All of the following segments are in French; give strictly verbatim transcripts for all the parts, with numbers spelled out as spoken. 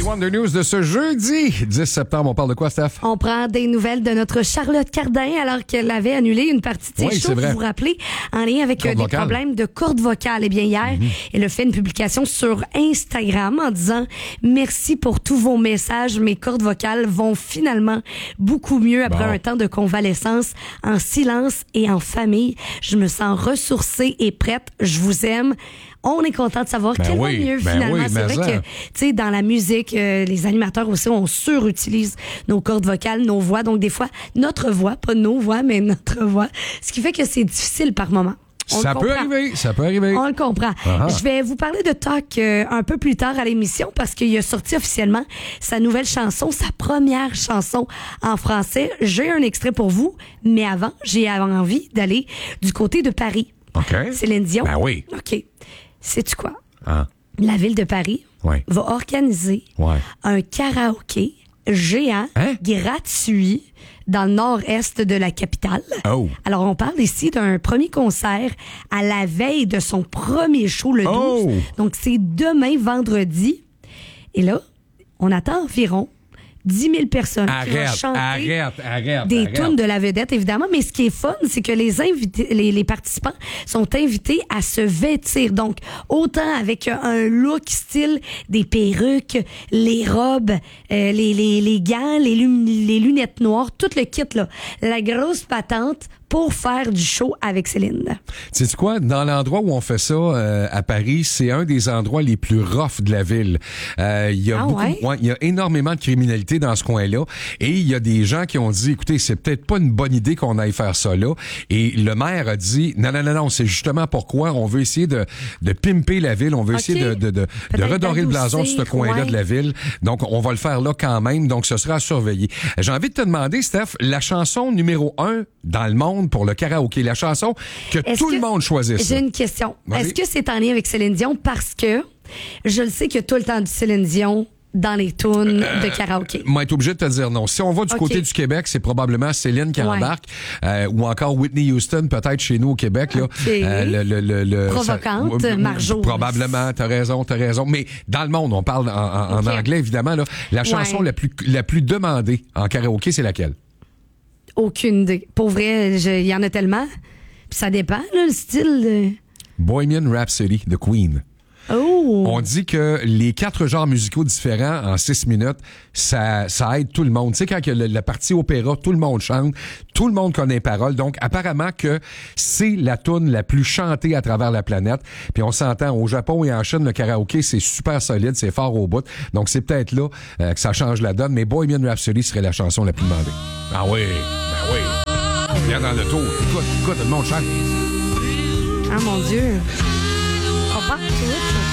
Wonder News de ce jeudi dix septembre. On parle de quoi, Steph? On prend des nouvelles de notre Charlotte Cardin alors qu'elle avait annulé une partie de ses oui, shows, vous vous rappelez, en lien avec euh, des vocale. problèmes de corde vocale. Eh bien, hier, mm-hmm. elle a fait une publication sur Instagram en disant « Merci pour tous vos messages. Mes cordes vocales vont finalement beaucoup mieux après bon. un temps de convalescence en silence et en famille. Je me sens ressourcée et prête. Je vous aime. » On est content de savoir ben qu'elle oui, va mieux ben finalement. Oui, c'est vrai ça. que, tu sais, dans la musique, euh, les animateurs aussi, on surutilise nos cordes vocales, nos voix. Donc, des fois, notre voix, pas nos voix, mais notre voix. Ce qui fait que c'est difficile par moment. On ça peut arriver, ça peut arriver. On le comprend. Uh-huh. Je vais vous parler de Talk euh, un peu plus tard à l'émission parce qu'il a sorti officiellement sa nouvelle chanson, sa première chanson en français. J'ai un extrait pour vous, mais avant, j'ai envie d'aller du côté de Paris. OK. Céline Dion. Ben oui. OK. Sais-tu quoi? Ah. La ville de Paris ouais. va organiser ouais. un karaoké géant, hein? gratuit, dans le nord-est de la capitale. Oh. Alors, on parle ici d'un premier concert à la veille de son premier show, le douze. Oh. Donc, c'est demain, vendredi. Et là, on attend environ dix mille personnes arrête, qui vont chanter arrête, arrête, des arrête. tunes de la vedette, évidemment. Mais ce qui est fun, c'est que les invités, les, les participants sont invités à se vêtir. Donc, autant avec un look style des perruques, les robes, euh, les, les, les gants, les, lum- les lunettes noires, tout le kit, là. La grosse patente pour faire du show avec Céline. Sais-tu quoi? Dans l'endroit où on fait ça, euh, à Paris, c'est un des endroits les plus roughs de la ville. Euh, il y a ah beaucoup, ouais? ouais, il y a énormément de criminalité dans ce coin-là. Et il y a des gens qui ont dit, écoutez, c'est peut-être pas une bonne idée qu'on aille faire ça là. Et le maire a dit, non, non, non, non, c'est justement pourquoi on veut essayer de, de pimper la ville. On veut okay. essayer de, de, de, de redorer le blason de ce coin-là ouais. de la ville. Donc, on va le faire là quand même. Donc, ce sera à surveiller. J'ai envie de te demander, Steph, la chanson numéro un dans le monde pour le karaoké, la chanson que Est-ce tout que, le monde choisisse. J'ai une question. Vas-y. Est-ce que c'est en lien avec Céline Dion? Parce que je le sais qu'il y a tout le temps du Céline Dion dans les tunes euh, de karaoké. Moi, être obligé de te dire non. Si on va du okay. côté du Québec, c'est probablement Céline qui ouais. embarque, euh, ou encore Whitney Houston, peut-être chez nous au Québec. Là, okay. euh, le, le, le, le, Provocante, ça, Marjo. Probablement, t'as raison, t'as raison. Mais dans le monde, on parle en, en, okay. en anglais, évidemment. Là, la chanson ouais. la plus la plus demandée en karaoké, c'est laquelle? Aucune idée. Pour vrai, il y en a tellement. Puis ça dépend, là, le style. De... Bohemian Rhapsody, The Queen. Oh. On dit que les quatre genres musicaux différents en six minutes, ça, ça aide tout le monde. Tu sais, quand il y a la partie opéra, tout le monde chante, tout le monde connaît les paroles. Donc, apparemment que c'est la toune la plus chantée à travers la planète. Puis on s'entend, au Japon et en Chine, le karaoké, c'est super solide, c'est fort au bout. Donc, c'est peut-être là euh, que ça change la donne. Mais Bohemian Rhapsody serait la chanson la plus demandée. Ah oui, ben oui. Viens dans le tour. Écoute, écoute, tout le monde chante. Ah mon Dieu. On part tout.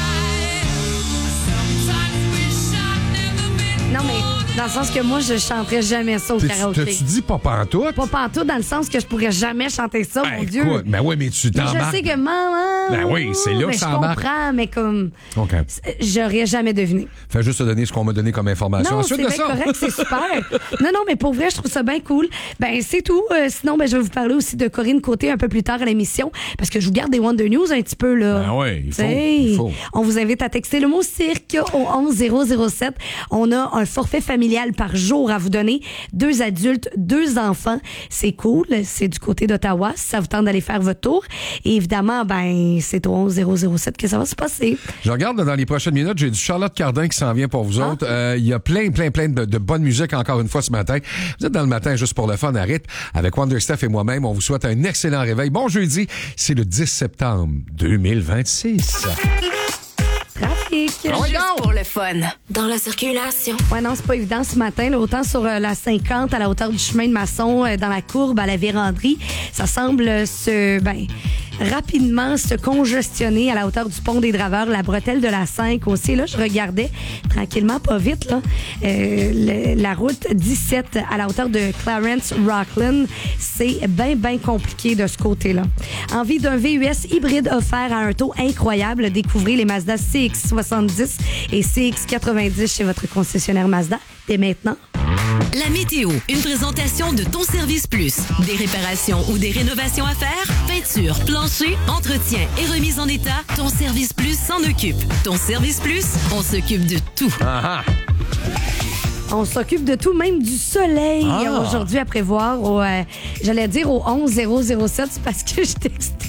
Non, mais dans le sens que moi, je chanterais jamais ça au T'es, karaoké. T'as-tu dit pas pantoute? Pas pantoute dans le sens que je pourrais jamais chanter ça, ben, mon Dieu. Écoute, ben oui, mais tu t'embarques. Mais je sais que maman... Ben oui, c'est là que ça embarque. Je comprends, mais comme... OK. J'aurais jamais deviné. Fais juste te donner ce qu'on m'a donné comme information. Non, Ensuite c'est de bien ça. correct, c'est super. Non, non, mais pour vrai, je trouve ça bien cool. Ben, c'est tout. Euh, sinon, ben, je vais vous parler aussi de Corinne Côté un peu plus tard à l'émission, parce que je vous garde des Wonder News un petit peu, là. Ben oui, il faut, T'sais, il faut. On vous invite à texter le mot cirque au onze zéro zéro sept. On a un forfait familial par jour à vous donner. Deux adultes, deux enfants. C'est cool. C'est du côté d'Ottawa. Si ça vous tente d'aller faire votre tour. Et évidemment, ben, c'est au onze zéro zéro sept que ça va se passer. Je regarde dans les prochaines minutes, j'ai du Charlotte Cardin qui s'en vient pour vous ah. autres. Euh, il y a plein, plein, plein de, de bonne musique encore une fois ce matin. Vous êtes dans le matin juste pour le fun à rythme. Avec Wonder Steph et moi-même, on vous souhaite un excellent réveil. Bon jeudi, c'est le dix septembre deux mille vingt-six. Trafic. Juste pour le fun. Dans la circulation. Ouais, non, c'est pas évident ce matin. Là, autant sur euh, la cinquante, à la hauteur du chemin de Masson, euh, dans la courbe, à la Vérandrie, ça semble se, ben, rapidement se congestionner à la hauteur du pont des Draveurs, la bretelle de la cinq aussi. Là, je regardais tranquillement, pas vite, là, euh, le, la route dix-sept à la hauteur de Clarence-Rockland. C'est bien, bien compliqué de ce côté-là. Envie d'un V U S hybride offert à un taux incroyable. Découvrez les Mazda C X soixante-dix et C X quatre-vingt-dix chez votre concessionnaire Mazda dès maintenant. La météo, une présentation de Ton Service Plus. Des réparations ou des rénovations à faire? Peinture, plancher, entretien et remise en état? Ton Service Plus s'en occupe. Ton Service Plus, on s'occupe de tout. Ah ah. On s'occupe de tout, même du soleil Ah. aujourd'hui à prévoir. Au, euh, j'allais dire au onze zéro zéro sept, c'est parce que je textais.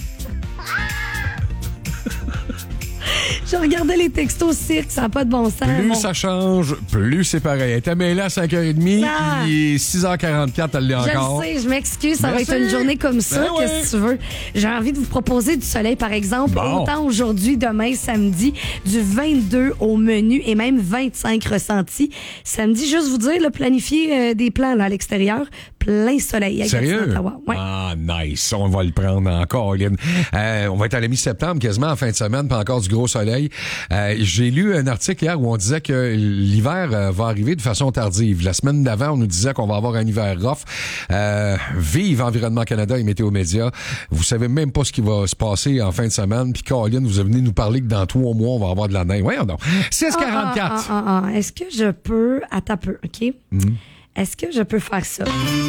Je regardais les textos cirque, ça n'a pas de bon sens. Plus Bon. ça change, plus c'est pareil. Elle était mêlée à cinq heures trente, Ah. il est six heures quarante-quatre, elle l'est Je encore. le sais, je m'excuse, ça Merci. va être une journée comme ça, Ben qu'est-ce ouais. que tu veux. J'ai envie de vous proposer du soleil, par exemple, Bon. autant aujourd'hui, demain, samedi, du vingt-deux au menu et même vingt-cinq ressentis. Samedi, juste vous dire, là, planifier euh, des plans là, à l'extérieur, plein soleil. à Sérieux? Gatineau-Ottawa. Ouais. Ah, nice. On va le prendre encore, Lynn. Euh, on va être à la mi-septembre, quasiment en fin de semaine, puis encore du gros soleil. Euh, j'ai lu un article hier où on disait que l'hiver euh, va arriver de façon tardive. La semaine d'avant, on nous disait qu'on va avoir un hiver rough. Euh, vive Environnement Canada et Météo Média. Vous savez même pas ce qui va se passer en fin de semaine. Puis Caroline, vous venez nous parler que dans trois mois, on va avoir de la neige. Voyons donc. six Ah, quarante-quatre. ah, ah, ah. Est-ce que je peux... Attends un peu, OK? Mm-hmm. Est-ce que je peux faire ça?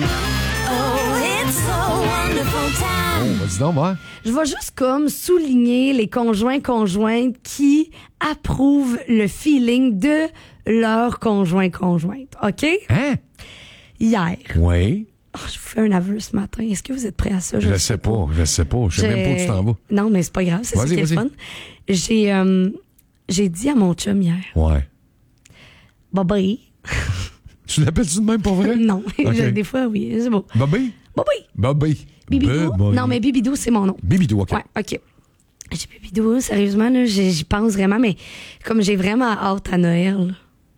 Oh, vas-y donc, ouais. Je vais juste comme souligner les conjoints-conjointes qui approuvent le feeling de leur conjoint-conjointe. OK? Hein? Hier. Oui. Oh, je vous fais un aveu ce matin. Est-ce que vous êtes prêts à ça? Je sais pas, je sais pas. Je sais même pas où tu t'en vas. Non, mais c'est pas grave, c'est ça Vas-y, qui est le vas-y. fun. J'ai, euh, j'ai dit à mon chum hier, Ouais. Bobby. Tu l'appelles-tu de même pour vrai? Non, OK. je- des fois, oui, c'est beau. Bobby? Bobby. Bobby. Bibidou. Bobby. Non, mais Bibidou, c'est mon nom. Bibidou, OK. Ouais, OK. J'ai Bibidou, sérieusement, là, j'y j'y pense vraiment, mais comme j'ai vraiment hâte à Noël.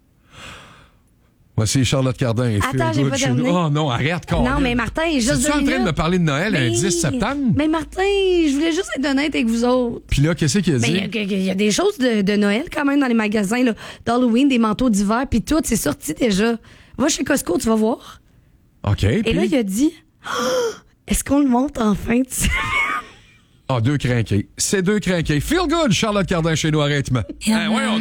Voici Charlotte Cardin. et Attends, Feel j'ai Good pas chez nous. terminé. Oh non, arrête, Colin. Non, mais Martin, est juste Es-tu en deux train de me minutes. parler de Noël un Mais- dix septembre? Mais Martin, je voulais juste être honnête avec vous autres. Puis là, qu'est-ce qu'il a Mais dit? il y a- il y, a des choses de, de Noël quand même dans les magasins, là, d'Halloween, des manteaux d'hiver, puis tout, c'est sorti déjà. Va chez Costco, tu vas voir. OK. Et puis- là, il a dit, Ah, est-ce qu'on le monte enfin? Ah, deux crinqués. C'est deux crinqués. Feel good, Charlotte Cardin chez nous à rythme. Hein, ouais, on